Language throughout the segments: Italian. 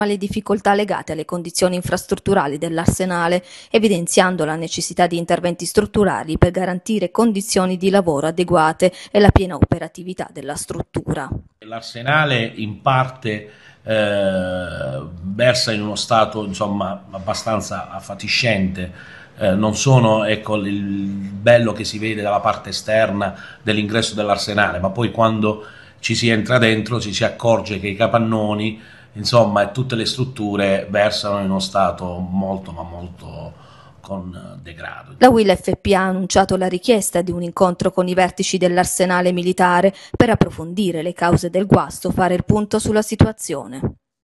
le difficoltà legate alle condizioni infrastrutturali dell'Arsenale, evidenziando la necessità di interventi strutturali per garantire condizioni di lavoro adeguate e la piena operatività della struttura. L'Arsenale in parte versa in uno stato abbastanza affatiscente. Non sono il bello che si vede dalla parte esterna dell'ingresso dell'Arsenale, ma poi quando ci si entra dentro ci si accorge che i capannoni e tutte le strutture versano in uno stato molto con degrado. La UIL FPA ha annunciato la richiesta di un incontro con i vertici dell'Arsenale militare per approfondire le cause del guasto, fare il punto sulla situazione.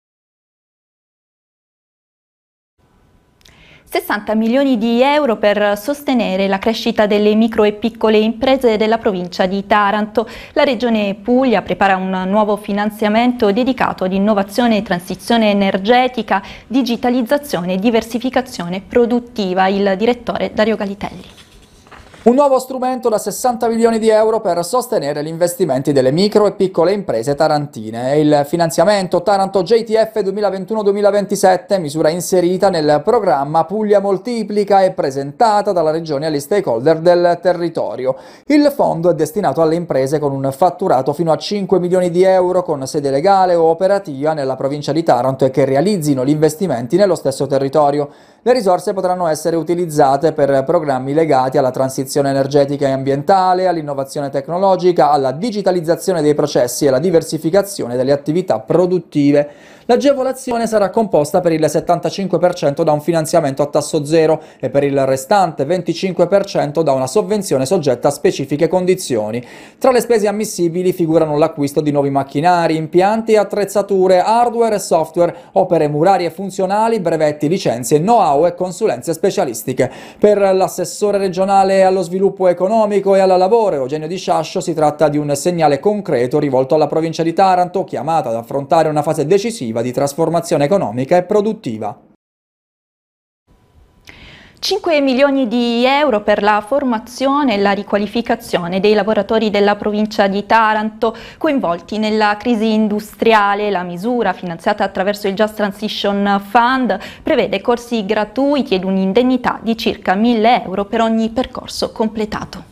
60 milioni di euro per sostenere la crescita delle micro e piccole imprese della provincia di Taranto. La Regione Puglia prepara un nuovo finanziamento dedicato ad innovazione e transizione energetica, digitalizzazione e diversificazione produttiva. Il direttore Dario Galitelli. Un nuovo strumento da 60 milioni di euro per sostenere gli investimenti delle micro e piccole imprese tarantine. È il finanziamento Taranto JTF 2021-2027, misura inserita nel programma Puglia Moltiplica e presentata dalla Regione agli stakeholder del territorio. Il fondo è destinato alle imprese con un fatturato fino a 5 milioni di euro con sede legale o operativa nella provincia di Taranto e che realizzino gli investimenti nello stesso territorio. Le risorse potranno essere utilizzate per programmi legati alla transizione energetica e ambientale, all'innovazione tecnologica, alla digitalizzazione dei processi e alla diversificazione delle attività produttive. L'agevolazione sarà composta per il 75% da un finanziamento a tasso zero e per il restante 25% da una sovvenzione soggetta a specifiche condizioni. Tra le spese ammissibili figurano l'acquisto di nuovi macchinari, impianti e attrezzature, hardware e software, opere murarie funzionali, brevetti, licenze, know-how e consulenze specialistiche. Per l'assessore regionale allo sviluppo economico e al lavoro, Eugenio Di Sciascio, si tratta di un segnale concreto rivolto alla provincia di Taranto, chiamata ad affrontare una fase decisiva di trasformazione economica e produttiva. 5 milioni di euro per la formazione e la riqualificazione dei lavoratori della provincia di Taranto coinvolti nella crisi industriale. La misura, finanziata attraverso il Just Transition Fund, prevede corsi gratuiti ed un'indennità di circa 1.000 euro per ogni percorso completato.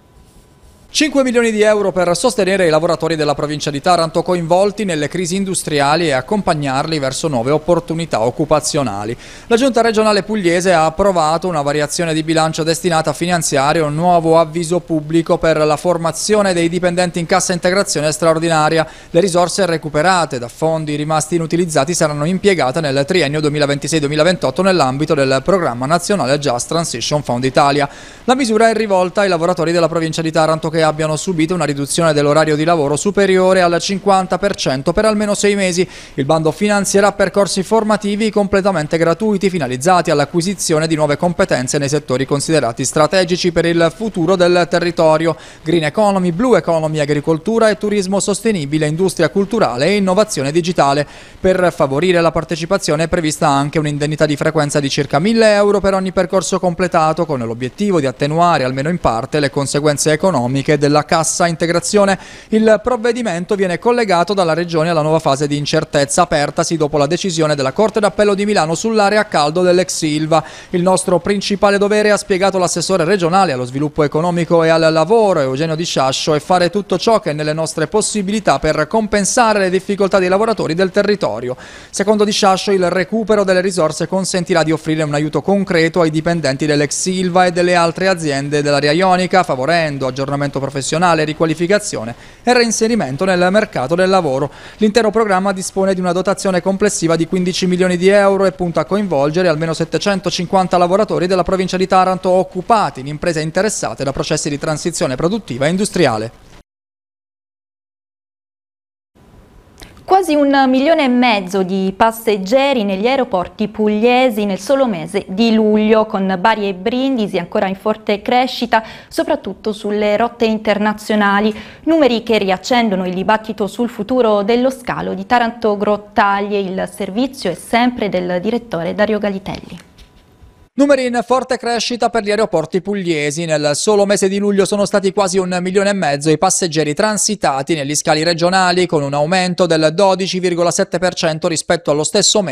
5 milioni di euro per sostenere i lavoratori della provincia di Taranto coinvolti nelle crisi industriali e accompagnarli verso nuove opportunità occupazionali. La Giunta regionale pugliese ha approvato una variazione di bilancio destinata a finanziare un nuovo avviso pubblico per la formazione dei dipendenti in cassa integrazione straordinaria. Le risorse recuperate da fondi rimasti inutilizzati saranno impiegate nel triennio 2026-2028 nell'ambito del programma nazionale Just Transition Fund Italia. La misura è rivolta ai lavoratori della provincia di Taranto che abbiano subito una riduzione dell'orario di lavoro superiore al 50% per almeno 6 mesi. Il bando finanzierà percorsi formativi completamente gratuiti finalizzati all'acquisizione di nuove competenze nei settori considerati strategici per il futuro del territorio: green economy, blue economy, agricoltura e turismo sostenibile, industria culturale e innovazione digitale. Per favorire la partecipazione è prevista anche un'indennità di frequenza di circa 1.000 euro per ogni percorso completato, con l'obiettivo di attenuare almeno in parte le conseguenze economiche della cassa integrazione. Il provvedimento viene collegato dalla Regione alla nuova fase di incertezza apertasi dopo la decisione della Corte d'Appello di Milano sull'area a caldo dell'ex Ilva. Il nostro principale dovere, ha spiegato l'assessore regionale allo sviluppo economico e al lavoro Eugenio Di Sciascio, è fare tutto ciò che è nelle nostre possibilità per compensare le difficoltà dei lavoratori del territorio. Secondo Di Sciascio, il recupero delle risorse consentirà di offrire un aiuto concreto ai dipendenti dell'ex Ilva e delle altre aziende dell'area ionica, favorendo aggiornamento professionale, riqualificazione e reinserimento nel mercato del lavoro. L'intero programma dispone di una dotazione complessiva di 15 milioni di euro e punta a coinvolgere almeno 750 lavoratori della provincia di Taranto occupati in imprese interessate da processi di transizione produttiva e industriale. Quasi 1,5 milioni di passeggeri negli aeroporti pugliesi nel solo mese di luglio, con Bari e Brindisi ancora in forte crescita, soprattutto sulle rotte internazionali. Numeri che riaccendono il dibattito sul futuro dello scalo di Taranto-Grottaglie. Il servizio è sempre del direttore Dario Galitelli. Numeri in forte crescita per gli aeroporti pugliesi. Nel solo mese di luglio sono stati quasi 1,5 milioni i passeggeri transitati negli scali regionali, con un aumento del 12,7% rispetto allo stesso mese